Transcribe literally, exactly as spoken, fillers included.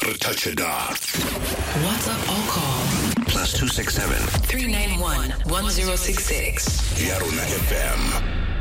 re touch it up. WhatsApp or call. Plus two six seven. three nine one, one zero six six. Ya Rona F M.